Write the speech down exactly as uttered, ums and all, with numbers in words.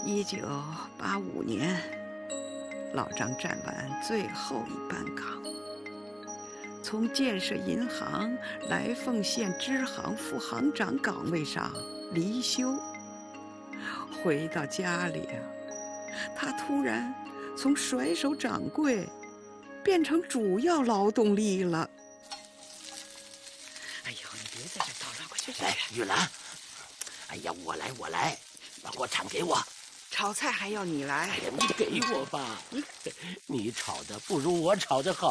一九八五年，老张站完最后一班岗，从建设银行来凤县支行副行长岗位上离休。回到家里啊，他突然从甩手掌柜变成主要劳动力了。 哎呦，你别在这叨叨，快去去！ 来，玉兰，哎呀，我来，我来，把锅铲给我。 炒菜还要你来？ 哎呀，你给我吧，你炒的不如我炒的好。